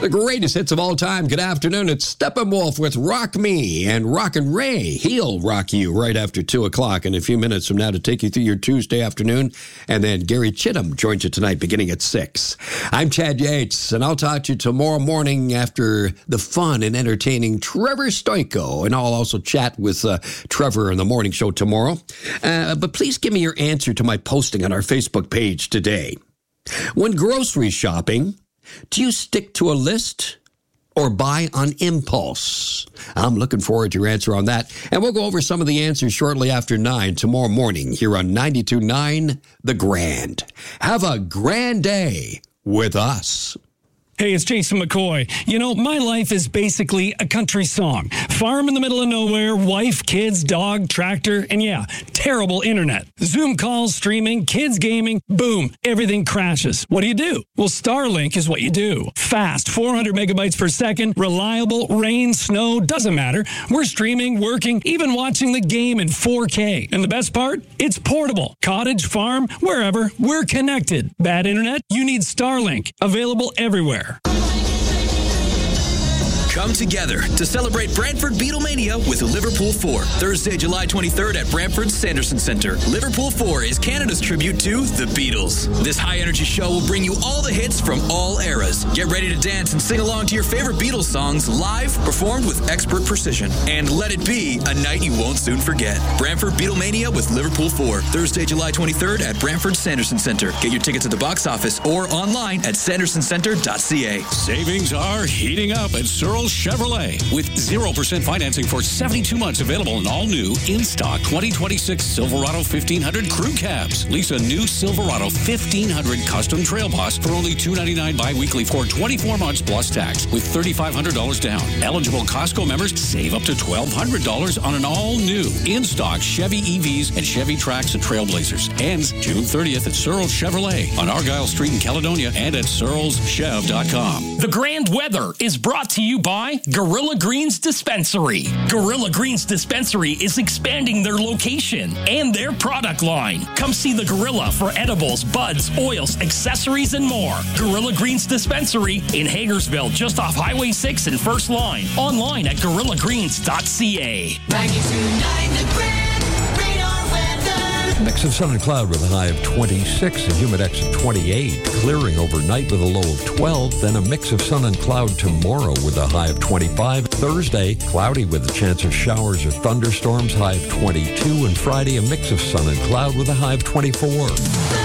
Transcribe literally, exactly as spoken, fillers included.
The greatest hits of all time. Good afternoon. It's Steppenwolf with Rock Me and Rockin' Ray. He'll rock you right after two o'clock in a few minutes from now to take you through your Tuesday afternoon. And then Gary Chittum joins you tonight beginning at six. I'm Chad Yates, and I'll talk to you tomorrow morning after the fun and entertaining Trevor Stoiko. And I'll also chat with uh, Trevor in the morning show tomorrow. Uh, but please give me your answer to my posting on our Facebook page today. When grocery shopping, do you stick to a list or buy on impulse? I'm looking forward to your answer on that. And we'll go over some of the answers shortly after nine tomorrow morning here on ninety-two point nine The Grand. Have a grand day with us. Hey, it's Jason McCoy. You know, my life is basically a country song. Farm in the middle of nowhere, wife, kids, dog, tractor, and yeah, terrible internet. Zoom calls, streaming, kids gaming, boom, everything crashes. What do you do? Well, Starlink is what you do. Fast, four hundred megabytes per second, reliable, rain, snow, doesn't matter. We're streaming, working, even watching the game in four K. And the best part? It's portable. Cottage, farm, wherever, we're connected. Bad internet? You need Starlink. Available everywhere. Come together to celebrate Brantford Beatlemania with Liverpool four. Thursday, July twenty-third at Brantford's Sanderson Centre. Liverpool four is Canada's tribute to the Beatles. This high-energy show will bring you all the hits from all eras. Get ready to dance and sing along to your favorite Beatles songs live, performed with expert precision. And let it be a night you won't soon forget. Brantford Beatlemania with Liverpool four. Thursday, July twenty-third at Brantford's Sanderson Centre. Get your tickets at the box office or online at sanderson centre dot c a. Savings are heating up at Searles Chevrolet with zero percent financing for seventy-two months available in all new in-stock twenty twenty-six Silverado fifteen hundred crew cabs. Lease a new Silverado fifteen hundred custom Trail Boss for only two hundred ninety-nine dollars bi-weekly for twenty-four months plus tax with three thousand five hundred dollars down. Eligible Costco members save up to twelve hundred dollars on an all-new in-stock Chevy E Vs and Chevy Trax and Trailblazers. Ends June thirtieth at Searles Chevrolet on Argyle Street in Caledonia and at searles chev dot com. The Grand Weather is brought to you by Gorilla Greens Dispensary. Gorilla Greens Dispensary is expanding their location and their product line. Come see the Gorilla for edibles, buds, oils, accessories, and more. Gorilla Greens Dispensary in Hagersville, just off Highway six and First Line. Online at gorilla greens dot c a. ninety-two point nine The Grand Radar Weather. Mix of sun and cloud with a high of twenty-six, a humidex of twenty-eight, clearing overnight with a low of twelve, then a mix of sun and cloud tomorrow with a high of twenty-five. Thursday, cloudy with a chance of showers or thunderstorms, high of twenty-two, and Friday, a mix of sun and cloud with a high of twenty-four.